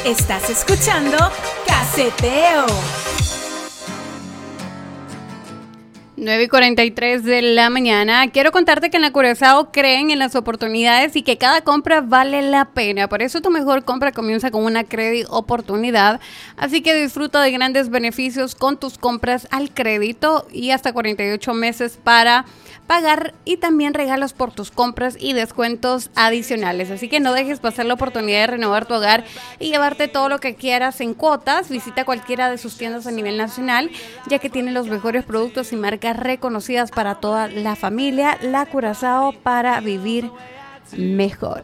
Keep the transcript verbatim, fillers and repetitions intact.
Estás escuchando Caseteo. nueve y cuarenta y tres de la mañana. Quiero contarte que en la Curazao creen en las oportunidades y que cada compra vale la pena. Por eso tu mejor compra comienza con una crédito oportunidad. Así que disfruta de grandes beneficios con tus compras al crédito y hasta cuarenta y ocho meses para pagar y también regalos por tus compras y descuentos adicionales. Así que no dejes pasar la oportunidad de renovar tu hogar y llevarte todo lo que quieras en cuotas. Visita cualquiera de sus tiendas a nivel nacional, ya que tiene los mejores productos y marcas reconocidas para toda la familia. La Curazao, para vivir mejor.